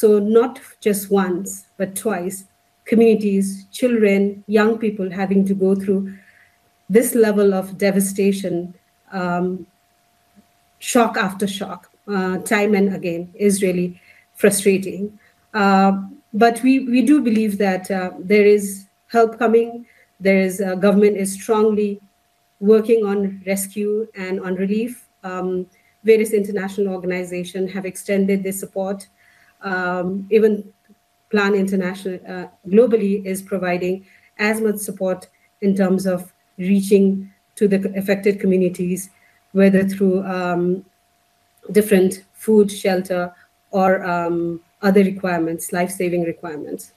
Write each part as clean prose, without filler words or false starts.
So not just once, but twice, communities, children, young people having to go through this level of devastation, shock after shock, time and again, is really frustrating. But we do believe that there is help coming. There is government is strongly working on rescue and on relief. Various international organizations have extended their support. Even Plan International globally is providing as much support in terms of reaching to the affected communities, whether through different food, shelter, or other requirements, life-saving requirements.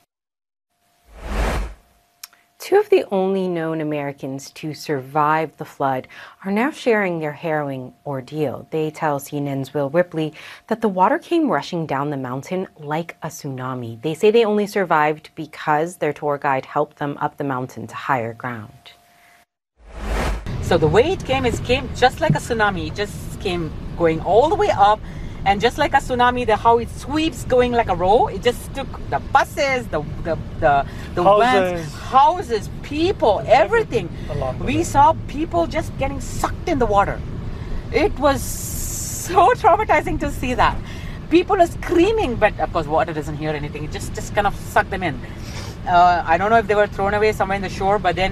Two of the only known Americans to survive the flood are now sharing their harrowing ordeal. They tell CNN's Will Ripley that the water came rushing down the mountain like a tsunami. They say they only survived because their tour guide helped them up the mountain to higher ground. So the way it came just like a tsunami. It just came going all the way up. And just like a tsunami, how it sweeps going like a row, it just took the buses, the vans, houses, people, everything. We saw people just getting sucked in the water. It was so traumatizing to see that. People are screaming, but of course water doesn't hear anything. It just kind of sucked them in. I don't know if they were thrown away somewhere in the shore, but then